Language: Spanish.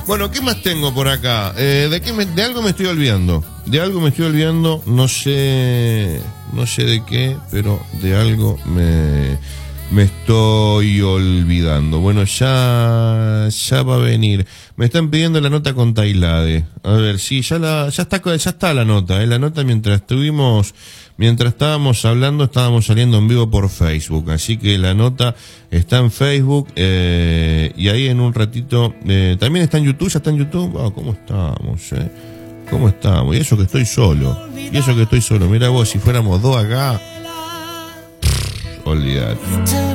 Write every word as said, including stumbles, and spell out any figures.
Bueno, ¿qué más tengo por acá? Eh, ¿de, qué me, de algo me estoy olvidando. De algo me estoy olvidando. No sé. No sé de qué, pero de algo me, me estoy olvidando. Bueno, ya. Ya va a venir. Me están pidiendo la nota con Tailade. A ver, sí, ya la, ya está, ya está la nota, eh. La nota mientras estuvimos. Mientras estábamos hablando, estábamos saliendo en vivo por Facebook, así que la nota está en Facebook, eh, y ahí en un ratito, eh, también está en YouTube, ya está en YouTube. Oh, ¿cómo estamos, eh? ¿Cómo estamos? Y eso que estoy solo, y eso que estoy solo, mira vos, si fuéramos dos acá, olvidate.